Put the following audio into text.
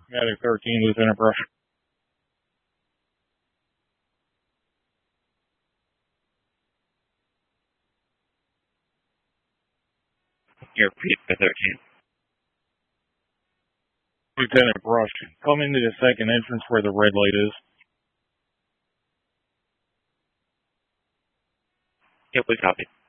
Medic 13, Lieutenant Brush. Here, repeat for 13. Lieutenant Brush, come into the second entrance where the red light is. Yep, we copy.